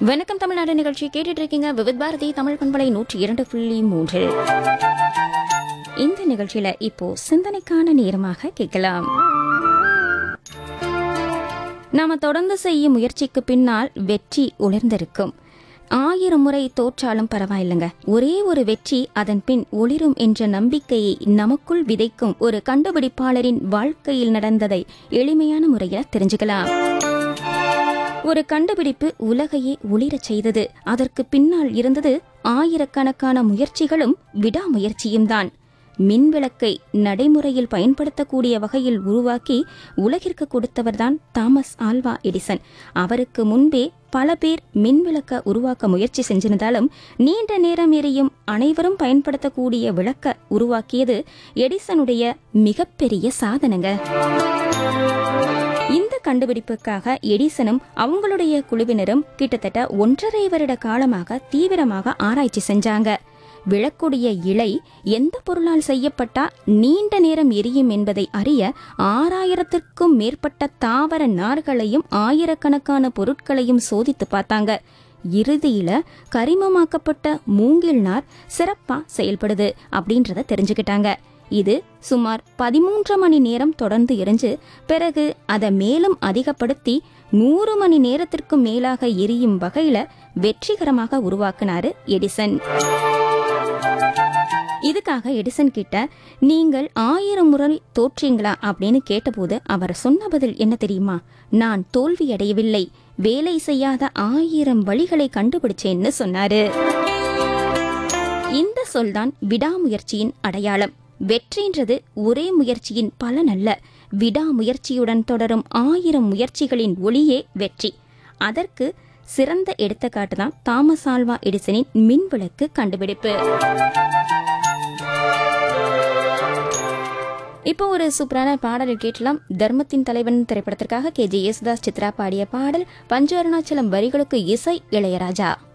வணக்கம் தமிழ்நாடு நிகழ்ச்சி கேட்டுட்டு இருக்கீங்க. விவித் பாரதி தமிழ் பண்பலை 102.3. இந்த நிகழ்ச்சியில இப்போ சிந்தனைக்கான நேரமாக கேட்கலாம். நாம தொடர்ந்து செய்யும் முயற்சிக்கு பின்னால் வெற்றி உணர்ந்திருக்கும். 1000 முறை தோற்றாலும் பரவாயில்லைங்க, ஒரே ஒரு வெற்றி அதன் பின் ஒளிரும் என்ற நம்பிக்கையை நமக்குள் விதைக்கும் ஒரு கண்டுபிடிப்பாளரின் வாழ்க்கையில் நடந்ததை எளிமையான முறையில தெரிஞ்சுக்கலாம். ஒரு கண்டுபிடிப்பு உலகையே ஒளிரச் செய்தது. அதற்கு பின்னால் இருந்தது ஆயிரக்கணக்கான முயற்சிகளும் விடாமுயற்சியும் தான். மின்விளக்கை நடைமுறையில் பயன்படுத்தக்கூடிய வகையில் உருவாக்கி உலகிற்கு கொடுத்தவர்தான் தாமஸ் ஆல்வா எடிசன். அவருக்கு முன்பே பல பேர் மின்விளக்க உருவாக்க முயற்சி செஞ்சிருந்தாலும் நீண்ட நேரம் எரியும் அனைவரும் பயன்படுத்தக்கூடிய விளக்க உருவாக்கியது எடிசனுடைய மிகப்பெரிய சாதனைங்க. இந்த கண்டுபிடிப்புக்காக எடிசனும் அவங்களுடைய குழுவினரும் கிட்டத்தட்ட 1.5 வருட காலமாக தீவிரமாக ஆராய்ச்சி செஞ்சாங்க. விளக்குடைய இழை எந்த பொருளால் செய்யப்பட்டா நீண்ட நேரம் எரியும் என்பதை அறிய 6000த்திற்கும் மேற்பட்ட தாவர நார்களையும் ஆயிரக்கணக்கான பொருட்களையும் சோதித்து பார்த்தாங்க. இறுதியில கரிமமாக்கப்பட்ட மூங்கில் நார் சிறப்பா செயல்படுது அப்படின்றத தெரிஞ்சுக்கிட்டாங்க. இது சுமார் 13 மணி நேரம் தொடர்ந்து எரிஞ்சு பிறகு அதை மேலும் அதிகப்படுத்தி 100 மணி நேரத்திற்கு மேலாக எரியும் வகையில வெற்றிகரமாக உருவாக்கினாரு எடிசன். இதுக்காக எடிசன் கிட்ட நீங்கள் 1000 முறை தோற்றீங்களா அப்படின்னு கேட்டபோது அவர் சொன்ன பதில் என்ன தெரியுமா? நான் தோல்வியடையவில்லை, வேலை செய்யாத 1000 வழிகளை கண்டுபிடிச்சேன்னு சொன்னாரு. இந்த சொல்தான் விடாமுயற்சியின் அடையாளம். வெற்றின்றது ஒரே முயற்சியின் பலன் அல்ல, விடாமுயற்சியுடன் தொடரும் 1000 முயற்சிகளின் ஒளியே வெற்றி. அதற்கு சிறந்த எடுத்துக்காட்டு தான் தாமஸ் ஆல்வா எடிசனின் மின்விளக்கு கண்டுபிடிப்பு. இப்போ ஒரு சூப்பரான பாடலை கேட்கலாம். தர்மத்தின் தலைவன் திரைப்படத்திற்காக KG யேசுதாஸ் சித்ரா பாடிய பாடல். பஞ்சு அருணாச்சலம் வரிகளுக்கு இசை இளையராஜா.